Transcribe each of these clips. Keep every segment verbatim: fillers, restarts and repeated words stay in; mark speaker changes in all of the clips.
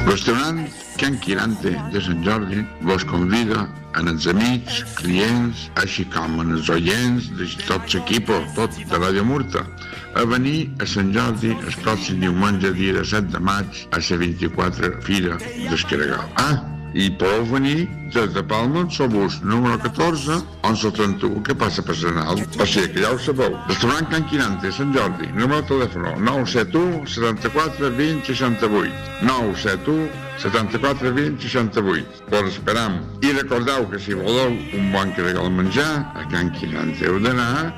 Speaker 1: Restaurant Can Quirante de Sant Jordi vos convida en els amics, clients, així com en els oients de tot l'equip, tot de Ràdio Murta, a venir a Sant Jordi el pròxim diumenge, dia set de maig, a la vint-i-quatre Fira d'Escaragal. Ah, i podeu venir des de Palma, al bus número catorze, onze trenta-u, que passa per Senal. O sigui que ja ho sabeu. Restaurant Can Quirante, Sant Jordi, número de telèfon nou set u, setanta-quatre, vint, seixanta-vuit. nou set u, setanta-quatre, vint, seixanta-vuit. Us esperam. I recordeu que si voleu un bon regal menjar, a Can Quirante heu d'anar.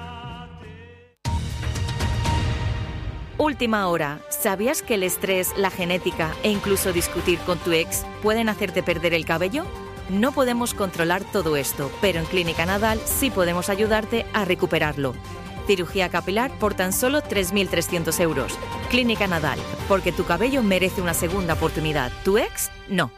Speaker 2: Última hora. ¿Sabías que el estrés, la genética e incluso discutir con tu ex pueden hacerte perder el cabello? No podemos controlar todo esto, pero en Clínica Nadal sí podemos ayudarte a recuperarlo. Cirugía capilar por tan solo tres mil trescientos euros. Clínica Nadal, porque tu cabello merece una segunda oportunidad. ¿Tu ex? No.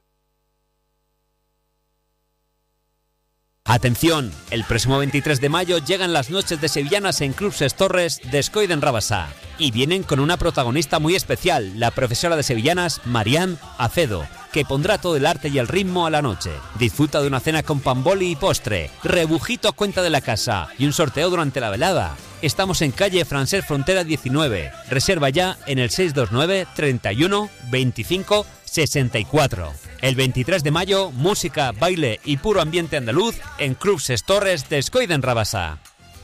Speaker 3: Atención, el próximo veintitrés de mayo llegan las noches de sevillanas en Club Ses Torres de Escoiden Rabasá y vienen con una protagonista muy especial, la profesora de sevillanas Marián Acedo, que pondrá todo el arte y el ritmo a la noche. Disfruta de una cena con pan boli y postre, rebujito a cuenta de la casa y un sorteo durante la velada. Estamos en calle Francés Frontera diecinueve. Reserva ya en el seis dos nueve, treinta y uno, veinticinco, sesenta y cuatro. El veintitrés de mayo, música, baile y puro ambiente andaluz en Club Ses Torres de Escoiden Rabasá.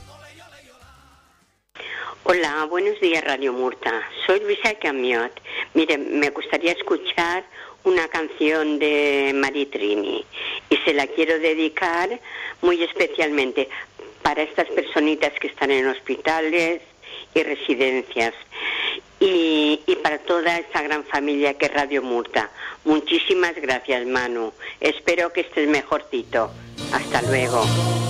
Speaker 4: Hola, buenos días Radio Murta. Soy Luisa Camiot. Mire, me gustaría escuchar una canción de Maritrini y se la quiero dedicar muy especialmente para estas personitas que están en hospitales y residencias y, y para toda esta gran familia que es Radio Murta. Muchísimas gracias, Manu. Espero que estés mejorcito. Hasta luego.